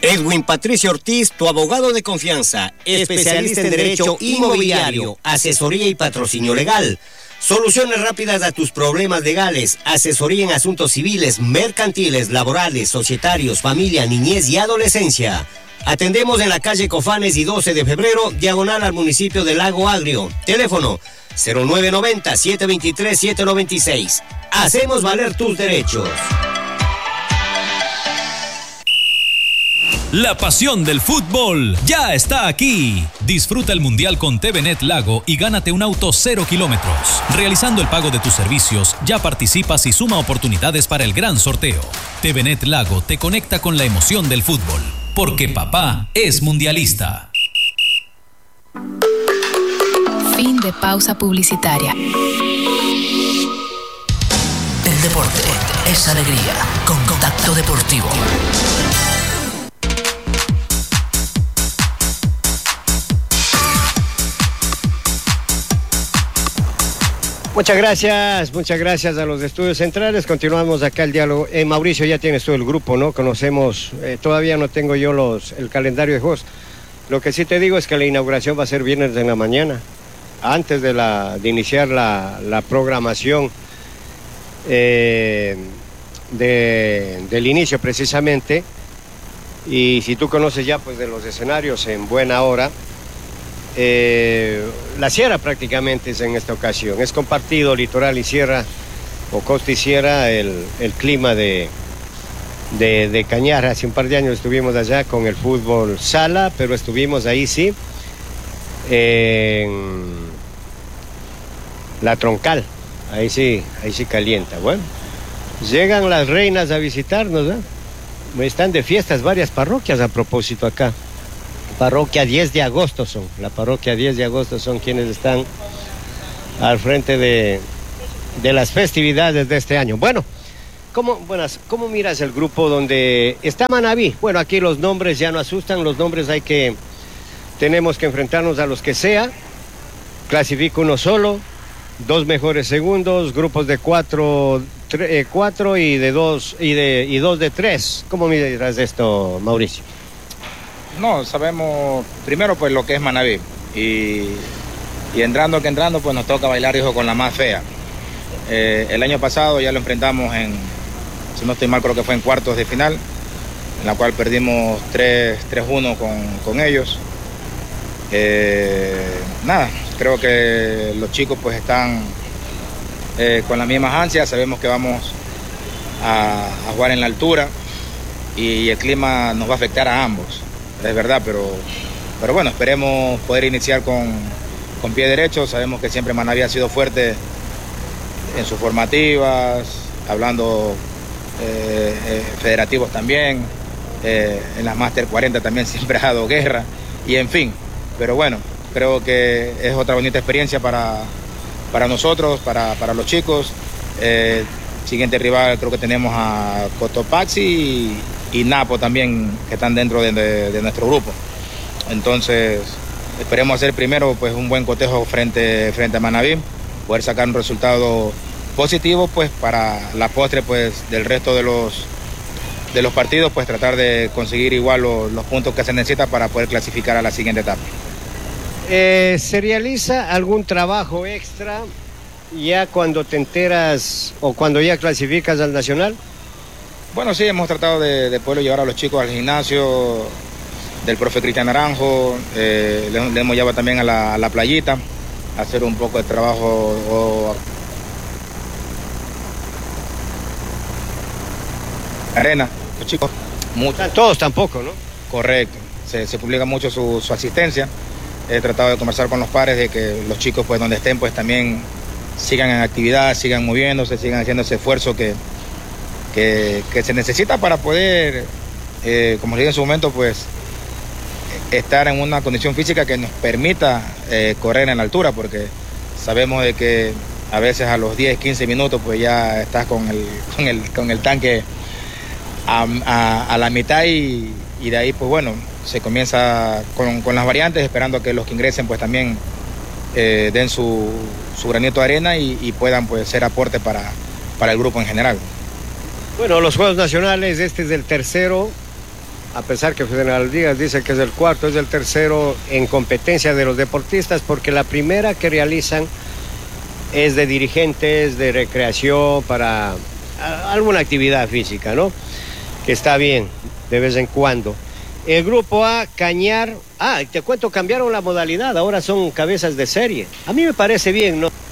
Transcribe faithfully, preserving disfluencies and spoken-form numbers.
Edwin Patricio Ortiz, tu abogado de confianza, especialista en derecho inmobiliario, asesoría y patrocinio legal. Soluciones rápidas a tus problemas legales, asesoría en asuntos civiles, mercantiles, laborales, societarios, familia, niñez y adolescencia. Atendemos en la calle Cofanes y doce de febrero, diagonal al municipio de Lago Agrio. Teléfono cero nueve nueve cero, siete dos tres, siete nueve seis. Hacemos valer tus derechos. La pasión del fútbol ya está aquí. Disfruta el Mundial con T V Net Lago y gánate un auto cero kilómetros. Realizando el pago de tus servicios, ya participas y suma oportunidades para el gran sorteo. T V Net Lago te conecta con la emoción del fútbol, porque papá es mundialista. Fin de pausa publicitaria. El deporte es alegría con Contacto Deportivo. Muchas gracias, muchas gracias a los estudios centrales. Continuamos acá el diálogo. Eh, Mauricio, ya tienes tú el grupo, ¿no? Conocemos, eh, todavía no tengo yo los el calendario de juegos. Lo que sí te digo es que la inauguración va a ser viernes en la mañana, antes de, la, de iniciar la, la programación eh, de, del inicio precisamente. Y si tú conoces ya pues de los escenarios en buena hora, Eh, la sierra prácticamente es en esta ocasión, es compartido litoral y sierra, o costa y sierra, el, el clima de, de, de Cañar. Hace un par de años estuvimos allá con el fútbol sala, pero estuvimos ahí sí, en la Troncal, ahí sí, ahí sí calienta. Bueno, llegan las reinas a visitarnos, ¿eh? Están de fiestas varias parroquias a propósito acá. Parroquia diez de agosto son, la parroquia diez de agosto son quienes están al frente de, de las festividades de este año. Bueno, ¿cómo, buenas, ¿cómo miras el grupo donde está Manabí? Bueno, aquí los nombres ya no asustan, los nombres hay que, tenemos que enfrentarnos a los que sea, clasifica uno solo, dos mejores segundos, grupos de cuatro, tre, eh, cuatro y de dos y de y dos de tres. ¿Cómo miras esto, Mauricio? No, sabemos primero pues lo que es Manabí y, y entrando que entrando pues nos toca bailar, hijo, con la más fea. Eh, el año pasado ya lo enfrentamos en, si no estoy mal, creo que fue en cuartos de final, en la cual perdimos tres uno con, con ellos. Eh, nada, creo que los chicos pues están eh, con las mismas ansias, sabemos que vamos a, a jugar en la altura y el clima nos va a afectar a ambos. Es verdad, pero, pero bueno, esperemos poder iniciar con, con pie derecho. Sabemos que siempre Manabí ha sido fuerte en sus formativas, hablando eh, eh, federativos también, eh, en las Máster cuarenta también siempre ha dado guerra, y en fin. Pero bueno, creo que es otra bonita experiencia para, para nosotros, para, para los chicos. Eh, siguiente rival creo que tenemos a Cotopaxi y, y Napo también, que están dentro de, de, de nuestro grupo. Entonces esperemos hacer primero pues un buen cotejo frente, frente a Manabí, poder sacar un resultado positivo pues para la postre pues del resto de los, de los partidos, pues tratar de conseguir igual los, los puntos que se necesita para poder clasificar a la siguiente etapa. Eh, ¿Se realiza algún trabajo extra ya cuando te enteras o cuando ya clasificas al Nacional? Bueno, sí, hemos tratado de, de poder llevar a los chicos al gimnasio del profe Cristian Naranjo, eh, le, le hemos llevado también a la, a la playita, a hacer un poco de trabajo o, arena. Los chicos, mucho. Todos tampoco, ¿no? Correcto, se, se publica mucho su, su asistencia. He tratado de conversar con los padres de que los chicos, pues donde estén, pues también sigan en actividad, sigan moviéndose, sigan haciendo ese esfuerzo que, que, que se necesita para poder, eh, como les dije en su momento, pues estar en una condición física que nos permita eh, correr en la altura, porque sabemos de que a veces a los diez, quince minutos pues ya estás con el, con el, con el tanque a, a, a la mitad y, y de ahí pues bueno, se comienza con, con las variantes, esperando que los que ingresen pues también eh, den su, su granito de arena y, y puedan pues ser aporte para, para el grupo en general. Bueno, los Juegos Nacionales, este es el tercero a pesar que General Díaz dice que es el cuarto, es el tercero en competencia de los deportistas, porque la primera que realizan es de dirigentes, de recreación, para a, alguna actividad física, ¿no? Que está bien, de vez en cuando. El grupo A, Cañar, ah, te cuento, cambiaron la modalidad, ahora son cabezas de serie. A mí me parece bien, ¿no?